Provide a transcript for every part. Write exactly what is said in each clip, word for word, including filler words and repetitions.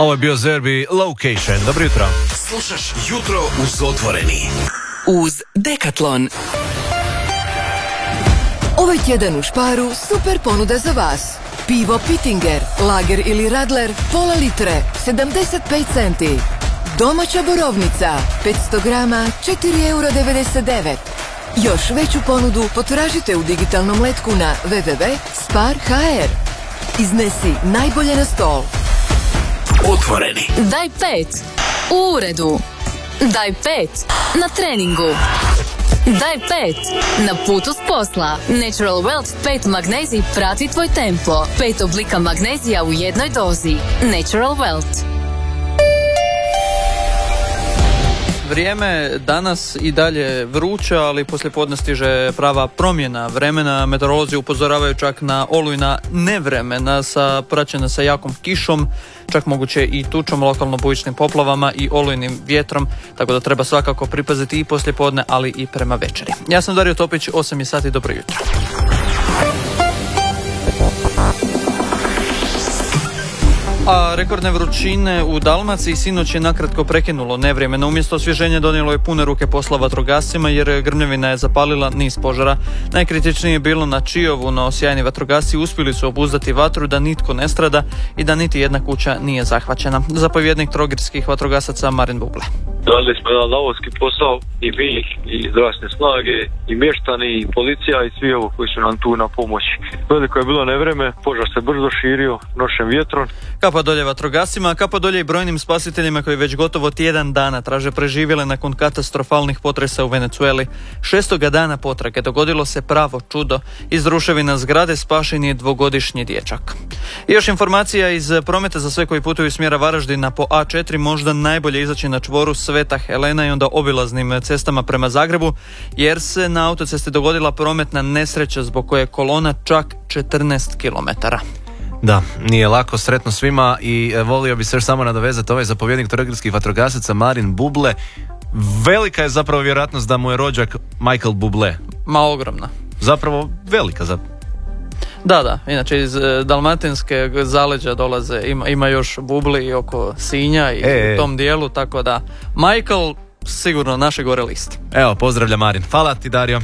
Ovo je bio Zerbi Location. Dobro jutro. Slušaš Jutro uz Otvoreni. Uz Decathlon. Ovaj tjedan u Sparu super ponuda za vas. Pivo Pittinger, lager ili radler, pola litre, sedamdeset pet centi. Domaća borovnica, petsto grama, četiri eura devedeset devet. Još veću ponudu potražite u digitalnom letku na w w w tačka spar tačka h r. Iznesi najbolje na stol. Otvoreni. Daj pet. U uredu. Daj pet. Na treningu. Daj pet. Na putu s posla. Natural Wealth pet magnezij prati tvoj tempo. Pet oblika magnezija u jednoj dozi. Natural Wealth. Vrijeme danas i dalje vruće, ali poslijepodne stiže prava promjena vremena. Meteorolozi upozoravaju čak na olujna nevremena sa praćena sa jakom kišom, čak moguće i tučom, lokalno bujičnim poplavama i olujnim vjetrom, tako da treba svakako pripaziti i poslijepodne, ali i prema večeri. Ja sam Dario Topić, osam je sati, dobro jutro. A rekordne vrućine u Dalmaciji sinoć je nakratko prekinulo nevrijeme. Na umjesto osvježenja donijelo je pune ruke posla vatrogascima jer grmljavina je zapalila niz požara. Najkritičnije je bilo na Čiovu, no sjajni vatrogasci uspjeli su obuzdati vatru da nitko ne strada i da niti jedna kuća nije zahvaćena. Zapovjednik trogirskih vatrogasaca Marin Buble. Radili smo jedan lavovski posao i mi, i zdravstvene snage, i mještani, i policija, i svi ovo koji su nam tu na pomoć. Veliko je bilo nevreme, požar se brzo širio nošem vjetrom. Kapa dolje vatrogascima, kapa dolje i brojnim spasiteljima koji već gotovo tjedan dana traže preživjele nakon katastrofalnih potresa u Venezueli. Šestoga dana potrage dogodilo se pravo čudo. Iz ruševina zgrade spašen je dvogodišnji dječak. I još informacija iz prometa za sve koji putuju iz smjera Varaždina po a četiri, možda najbolje izaći na čvoru Sveta Helena i onda obilaznim cestama prema Zagrebu, jer se na autocesti dogodila prometna nesreća zbog koje je kolona čak četrnaest kilometara. Da, nije lako, sretno svima i volio bi se još samo nadovezati ovaj zapovjednik trogirskih vatrogasaca Marin Buble. Velika je zapravo vjerojatnost da mu je rođak Michael Bublé. Ma ogromna. Zapravo velika zapravo. Da, da, inače iz dalmatinske zaleđa dolaze, ima, ima još Bubli oko Sinja i e, u tom dijelu, tako da Michael sigurno naše gore liste. Evo, pozdravlja Marin. Hvala ti, Dario.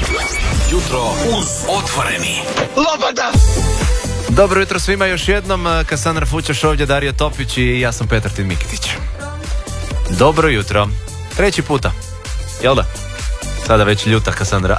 Jutro uz Otvoreni. Lobada! Dobro jutro svima još jednom, Kasandra Fučeš ovdje, Dario Topić i ja sam Petar Mikitić. Dobro jutro. Treći puta. Jel da? Sada već ljuta Kasandra.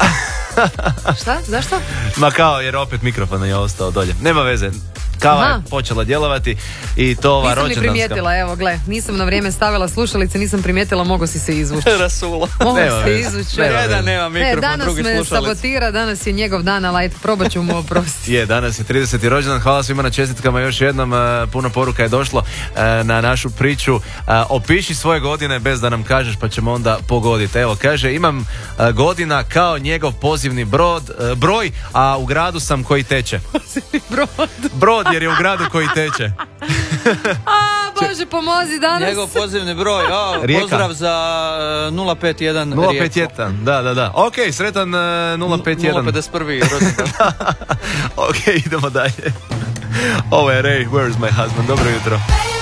Šta? Zašto? Ma kao, jer opet mikrofon je ostao dolje. Nema veze. Kava Aha. je počela djelovati i to ova rođendanska. Nisam ni primijetila, evo gle, nisam na vrijeme stavila slušalice, nisam primijetila, mogo si se izvući. Rasulo. Mogo se izvući. Ne, da nema mikrofon, danas drugi me slušalice. sabotira, danas je njegov dan, ali probat ću mu oprostiti. Je, danas je trideseti rođendan, hvala svima na čestitkama još jednom, puno poruka je došlo na našu priču. Opiši svoje godine bez da nam kažeš pa ćemo onda pogoditi. Evo, kaže, imam godina kao njegov pozivni brod, broj, a u gradu sam koji teče. Pozivni brod. Brod, jer je u gradu koji teče. A, Bože, pomozi danas. Njegov pozivni broj, o, pozdrav za nula pet jedan nula pet jedan, da, da, da. Ok, sretan nula pet jedan. nula pedeset jedan rođendan. Ok, idemo dalje. Ovo je Ray, Where's My Husband, dobro jutro.